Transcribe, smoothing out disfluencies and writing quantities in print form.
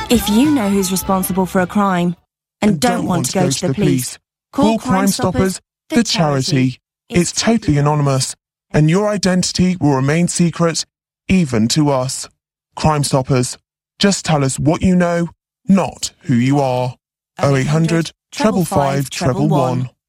If you know who's responsible for a crime and don't want to go to the police, call Crime Stoppers, the charity. It's totally anonymous, and your identity will remain secret, even to us. Crime Stoppers. Just tell us what you know, not who you are. 0800 555 111.